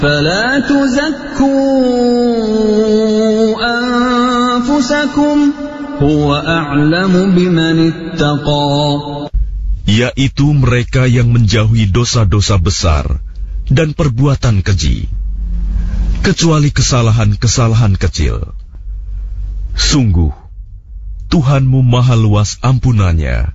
فَلَا تُزَكُّوا أَنفُسَكُمْ هُوَ أَعْلَمُ بِمَنِ اتَّقَى. Yaitu mereka yang menjauhi dosa-dosa besar dan perbuatan keji, kecuali kesalahan-kesalahan kecil. Sungguh, Tuhanmu maha luas ampunannya.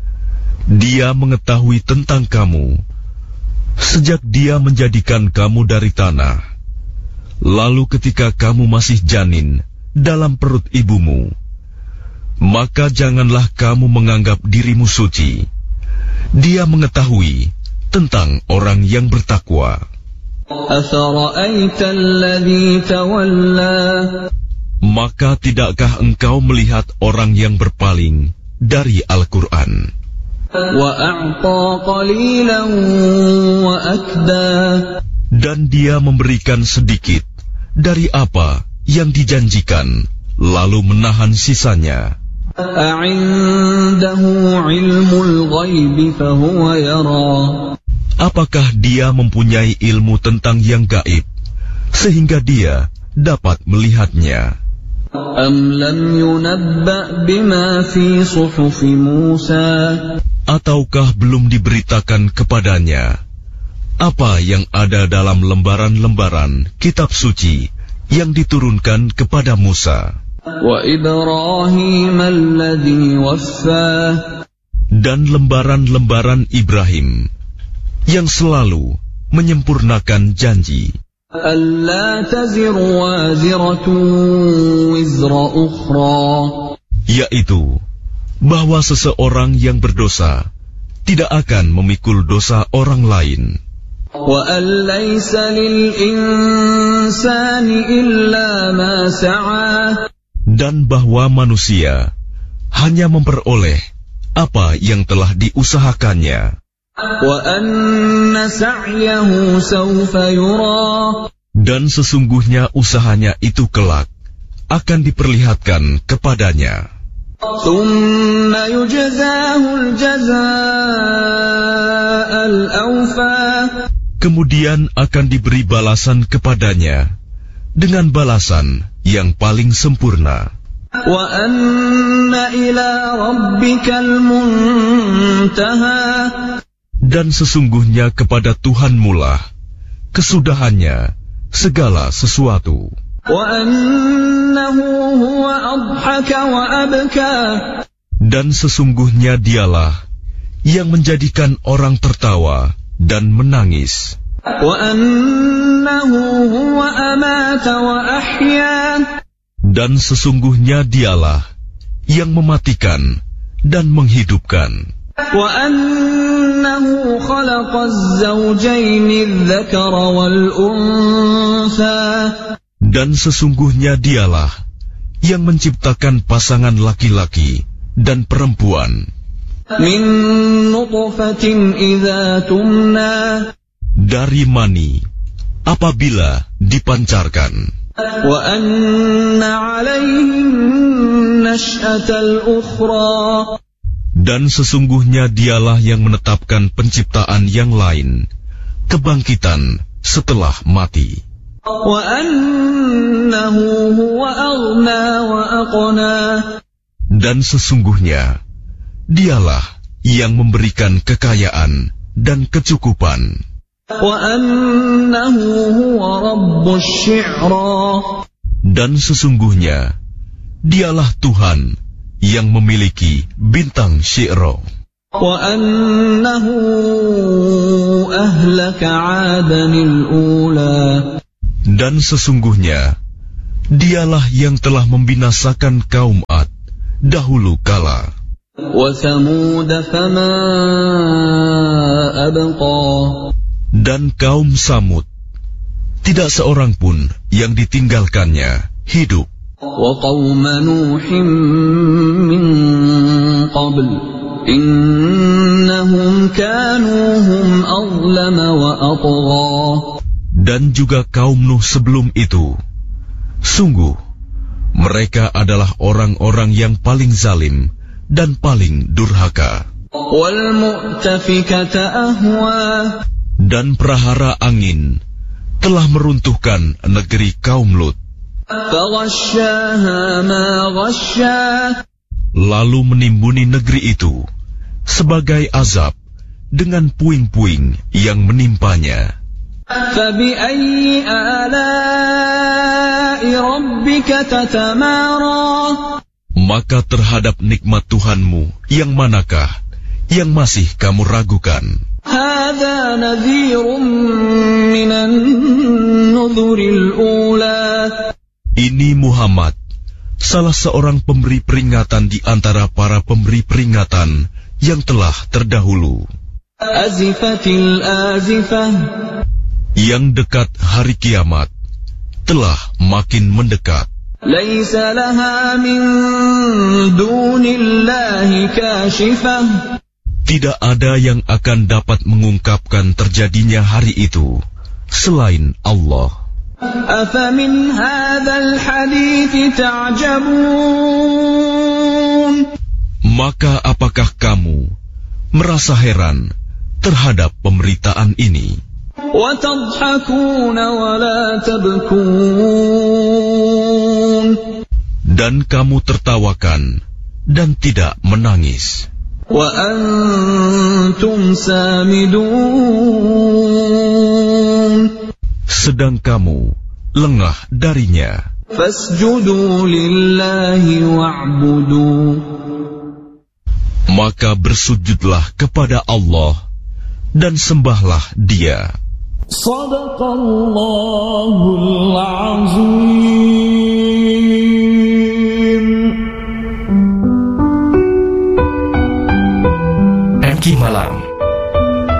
Dia mengetahui tentang kamu sejak Dia menjadikan kamu dari tanah, lalu ketika kamu masih janin dalam perut ibumu. Maka janganlah kamu menganggap dirimu suci. Dia mengetahui tentang orang yang bertakwa. أَفَرَأَيْتَ الَّذِي تَوَلَّى. Maka tidakkah engkau melihat orang yang berpaling dari Al-Quran? وَأَعْطَى قَلِيلًا وَأَكْدَى. Dan dia memberikan sedikit dari apa yang dijanjikan, lalu menahan sisanya. أَعِندَهُ عِلْمُ الْغَيْبِ فَهُوَ يَرَى. Apakah dia mempunyai ilmu tentang yang gaib, sehingga dia dapat melihatnya? أَمْ لَمْ يُنَبَّأْ بِمَا فِي صُحُفِ مُوسَى. Ataukah belum diberitakan kepadanya apa yang ada dalam lembaran-lembaran kitab suci yang diturunkan kepada Musa? وَإِبْرَاهِيمَ الَّذِي وَفَّى. Dan lembaran-lembaran Ibrahim yang selalu menyempurnakan janji. أَلَّا تَزِرُ وَازِرَةٌ وِزْرَ أُخْرَى. Yaitu bahwa seseorang yang berdosa tidak akan memikul dosa orang lain. وَأَن لَّيْسَ لِلْإِنسَانِ إِلَّا مَا سَعَى. Dan bahwa manusia hanya memperoleh apa yang telah diusahakannya. وَأَنَّ سَعْيَهُ سَوْفَ يُرَى. Dan sesungguhnya usahanya itu kelak akan diperlihatkan kepadanya. ثُمَّ يُجْزَاهُ الْجَزَاءَ الْأَوْفَى. Kemudian akan diberi balasan kepadanya dengan balasan yang paling sempurna. وَأَنَّ إِلَى رَبِّكَ الْمُنْتَهَى. Dan sesungguhnya kepada Tuhanmu lah kesudahannya segala sesuatu. وَأَنَّهُ هُوَ أَضْحَكَ وَأَبْكَى. Dan sesungguhnya dialah yang menjadikan orang tertawa dan menangis. وَأَنَّهُ هُوَ أَمَاتَ وَأَحْيَا. Dan sesungguhnya dialah yang mematikan dan menghidupkan. وَأَنَّهُ خَلَقَ الزَّوْجَيْنِ الذَّكَرَ وَالْأُنثَى. Dan sesungguhnya dialah yang menciptakan pasangan laki-laki dan perempuan. مِن نُطْفَةٍ إِذَا تُمْنَى. Dari mani apabila dipancarkan. وَأَنَّ عَلَيْهِ النَّشْأَةَ الْأُخْرَى. Dan sesungguhnya dialah yang menetapkan penciptaan yang lain, kebangkitan setelah mati. وَأَنَّهُ هُوَ أَغْنَى وَأَقْنَى. Dan sesungguhnya dialah yang memberikan kekayaan dan kecukupan. وَأَنَّهُ هُوَ رَبُّ الشِّعْرَى. Dan sesungguhnya dialah Tuhan yang memiliki bintang Syi'ra. وَأَنَّهُ أَهْلَكَ عَادًا الْأُولَى. Dan sesungguhnya dialah yang telah membinasakan kaum Ad dahulu kala. وَثَمُودَ فَمَا أَبْقَى. Dan kaum Samud, tidak seorang pun yang ditinggalkannya hidup. وَقَوْمَ نُوحٍ مِّن قَبْلُ إِنَّهُمْ كَانُوا هُمْ أَظْلَمَ وَأَطْغَى. Dan juga kaum Nuh sebelum itu, sungguh mereka adalah orang-orang yang paling zalim dan paling durhaka. وَالْمُؤْتَفِكَةَ أَهْوَى. Dan prahara angin telah meruntuhkan negeri kaum Lut. فغشاها ما غشا Lalu menimbuni negeri itu sebagai azab dengan puing-puing yang menimpanya. فبأي آلاء ربك تتمارى Maka terhadap nikmat Tuhanmu yang manakah yang masih kamu ragukan? هذا نذير من النذر الأولى Ini Muhammad, salah seorang pemberi peringatan di antara para pemberi peringatan yang telah terdahulu. أزفت الآزفة Yang dekat hari kiamat telah makin mendekat. ليس لها من دون الله كاشفة Tidak ada yang akan dapat mengungkapkan terjadinya hari itu selain Allah. أفمن هذا الحديث تعجبون Maka apakah kamu merasa heran terhadap pemberitaan ini? وتضحكون ولا تبكون Dan kamu tertawakan dan tidak menangis. وأنتم سامدون Sedang kamu lengah darinya. فاسجدوا لله واعبدوا Maka bersujudlah kepada Allah dan sembahlah Dia. صدق الله العظيم. MQ Malaya